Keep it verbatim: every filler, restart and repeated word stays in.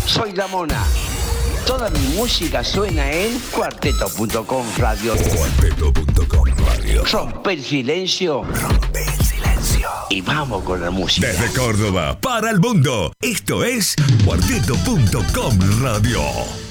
Soy La Mona. Toda mi música suena en cuarteto punto com Radio. cuarteto punto com Radio. Rompe el silencio. Rompe el silencio. Y vamos con la música. Desde Córdoba para el mundo. Esto es cuarteto punto com Radio.